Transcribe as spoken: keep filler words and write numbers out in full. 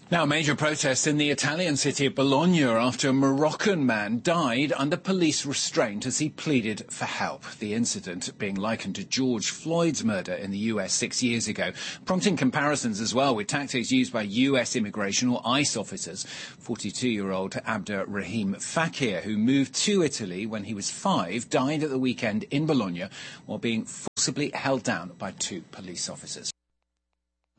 Now, major protests in the Italian city of Bologna after a Moroccan man died under police restraint as he pleaded for help. The incident being likened to George Floyd's murder in the U S six years ago, prompting comparisons as well with tactics used by U S immigration or ICE officers. forty-two-year-old Abder Rahim Fakir, who moved to Italy when he was five, died at the weekend in Bologna while being forcibly held down by two police officers.